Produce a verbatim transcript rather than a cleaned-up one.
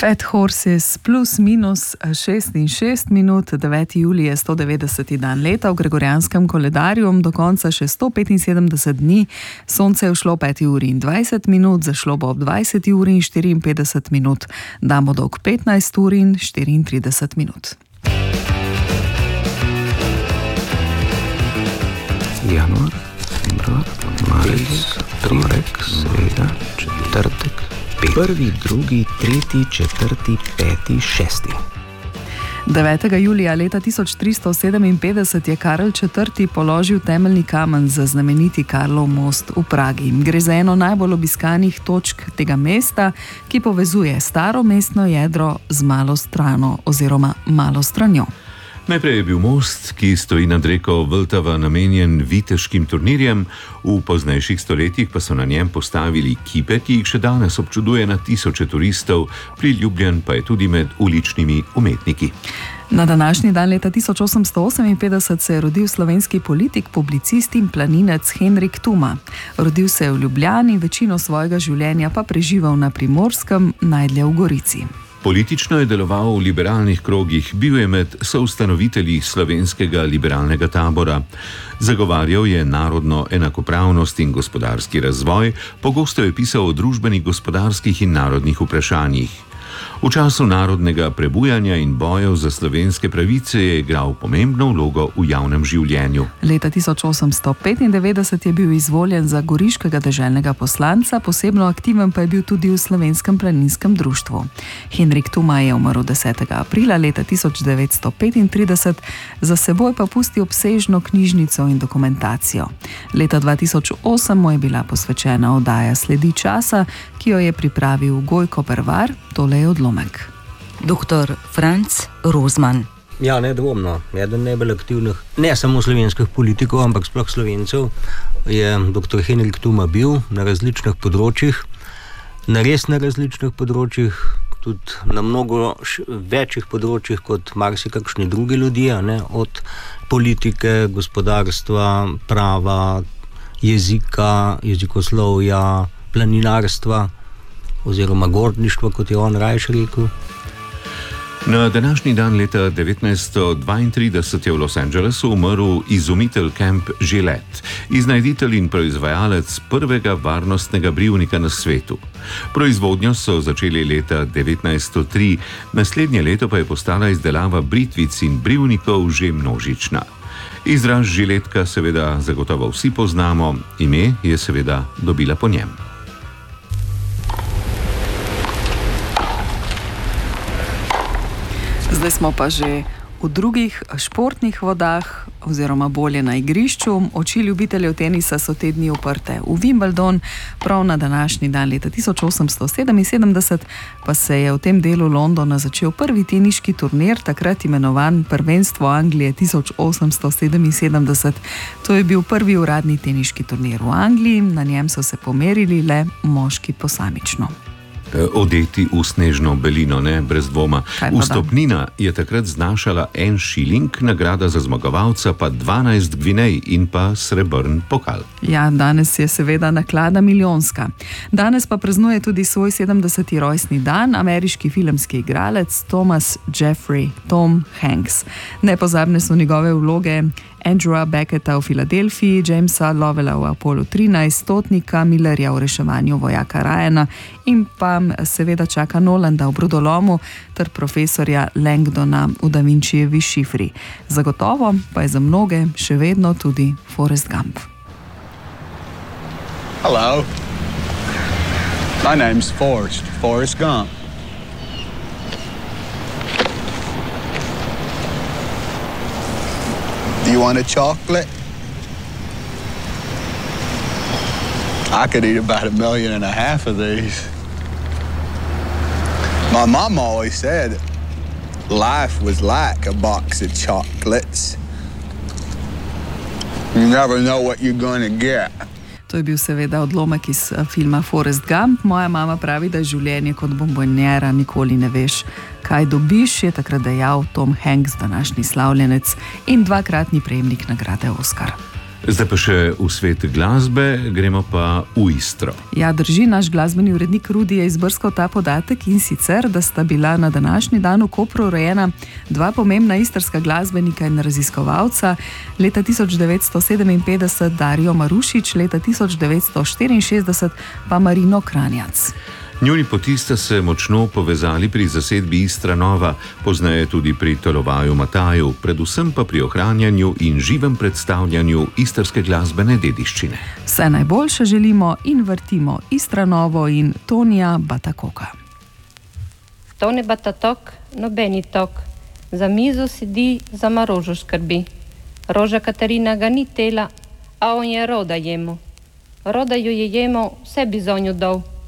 Fat Horses plus minus šestinšestdeset minut, deveti julij je sto devetdeseti dan leta v gregorijanskem koledarju, do konca še sto petinsedemdeset dni, sonce je všlo peti uri in dvajset minut, zašlo bo ob dvajseti uri in štiriinpetdeset minut, dan bo dolg petnajst uri in štiriintrideset minut. Januar, februar, marec, torek, sreda, četrtek, prvi, drugi, tretji, četrti, peti, šesti. devetega julija leta tisoč tristo sedeminpetdeset je Karel četrti položil temeljni kamen za znameniti Karlov most v Pragi. Gre za eno najbolj obiskanih točk tega mesta, ki povezuje staro mestno jedro z malo strano oziroma malo stranjo. Najprej je bil most, ki stoji nad reko Vltava, namenjen viteškim turnirjem, v poznejših stoletjih pa so na njem postavili kipe, ki jih še danes občuduje na tisoče turistov, priljubljen pa je tudi med uličnimi umetniki. Na današnji dan leta tisoč osemsto oseminpetdeset se je rodil slovenski politik, publicist in planinec Henrik Tuma. Rodil se je v Ljubljani, večino svojega življenja pa preživel na Primorskem, najdlje v Gorici. Politično je deloval v liberalnih krogih, bil je med soustanovitelji slovenskega liberalnega tabora. Zagovarjal je narodno enakopravnost in gospodarski razvoj, pogosto je pisal o družbenih, gospodarskih in narodnih vprašanjih. V času narodnega prebujanja in bojev za slovenske pravice je igral pomembno vlogo v javnem življenju. Leta tisoč osemsto petindevetdeset je bil izvoljen za goriškega deželnega poslanca, posebno aktiven pa je bil tudi v Slovenskem planinskem društvu. Henrik Tuma je umrl desetega aprila leta tisoč devetsto petintrideset, za seboj pa pustil obsežno knjižnico in dokumentacijo. Leta dva tisoč osem mu je bila posvečena oddaja Sledi časa, ki jo je pripravil Gojko Pervar, tole je odlomek. Doktor Franc Rozman. Ja, nedvomno. Eden najbolj aktivnih, ne samo slovenskih politikov, ampak sploh Slovencev, je doktor Henrik Tuma bil na različnih področjih, na res na različnih področjih, tudi na mnogo večjih področjih kot marsikakšni drugi ljudje, ne? Od politike, gospodarstva, prava, jezika, jezikoslovja, planinarstva oziroma gordništva, kot je on rajši rekel. Na današnji dan leta devetnajststo dvaintrideset je v Los Angelesu umrl izumitelj Camp Gillette, iznajditelj in proizvajalec prvega varnostnega brivnika na svetu. Proizvodnjo so začeli leta devetnajststo tri, naslednje leto pa je postala izdelava britvic in brivnikov že množična. Izraz žiletka seveda zagotovo vsi poznamo, ime je seveda dobila po njem. Zdaj smo pa že v drugih športnih vodah, oziroma bolje na igrišču. Oči ljubiteljev tenisa so te dni uprte v Wimbledon, prav na današnji dan leta tisoč osemsto sedeminsedemdeset pa se je v tem delu Londona začel prvi teniški turnir, takrat imenovan Prvenstvo Anglije tisoč osemsto sedeminsedemdeset. To je bil prvi uradni teniški turnir v Angliji, na njem so se pomerili le moški posamično. Odeti v snežno belino, ne, brez dvoma. Vstopnina je takrat znašala en šiling, nagrada za zmagovalca pa dvanajst gvinej in pa srebrn pokal. Ja, danes je seveda naklada milijonska. Danes pa praznuje tudi svoj sedemdeseti rojstni dan ameriški filmski igralec Thomas Jeffrey, Tom Hanks. Nepozabne so njegove vloge Andrewa Becketa v Filadelfiji, Jamesa Lovella v Apollo trinajst, Totnika Millerja v reševanju vojaka Ryana in pa seveda čaka Nolanda v Brodolomu ter profesorja Langdona v Da Vincijevi šifri. Zagotovo pa je za mnoge še vedno tudi Forrest Gump. Hello. My name's Forrest, Forrest Gump. Do you want a chocolate? I could eat about a million and a half of these. My mom always said life was like a box of chocolates. You never know what you're gonna get. To je bil seveda odlomek iz filma Forrest Gump. Moja mama pravi, da je življenje kot bombonjera, nikoli ne veš, kaj dobiš, je takrat dejal Tom Hanks, današnji slavljenec in dvakratni prejemnik nagrade Oscar. Zdaj pa še v svet glasbe, gremo pa v Istro. Ja, drži, naš glasbeni urednik Rudi je izbrskal ta podatek, in sicer, da sta bila na današnji dan v Kopru rojena dva pomembna istrska glasbenika in raziskovalca. Leta tisoč devetsto sedeminpetdeset Dario Marušič, leta tisoč devetsto štiriinšestdeset pa Marino Kranjac. Njuni poti sta se močno povezali pri zasedbi Istra Nova, pozneje tudi pri Tolovaju Mataju, predvsem pa pri ohranjanju in živem predstavljanju istrske glasbene dediščine. Vse najboljše želimo in vrtimo Istra Novo in Tonija Batakoka. Tone Batatok, nobeni tok, za mizo sedi, za Marožo skrbi. Roža Katarina ga ni tela, a on je roda jemu. Roda jo je jemo, vse bi zonju dol.